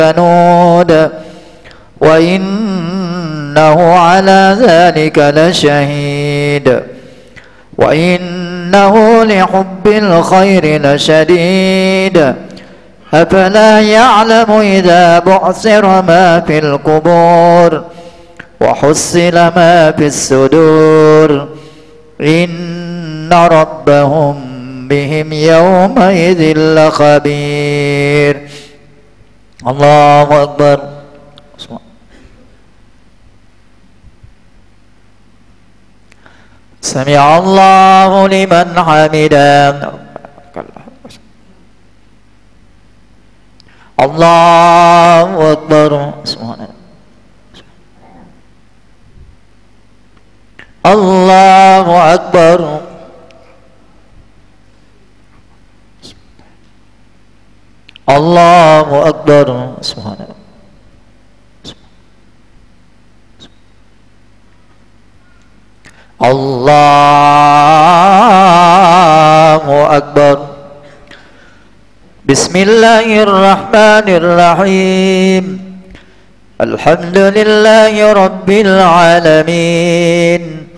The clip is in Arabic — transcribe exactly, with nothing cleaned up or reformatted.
كنود وإنه على ذلك لشهيد وإنه لحب الخير لشديد أفلا يعلم إذا بعثر ما في القبور وحصل ما في الصدور إن ربهم بهم يومئذ لخبير. الله أكبر. سمع الله لمن حمده. الله أكبر. سبحان الله. الله أكبر. الله أكبر. سبحان الله. الله أكبر. بسم الله الرحمن الرحيم. الحمد لله رب العالمين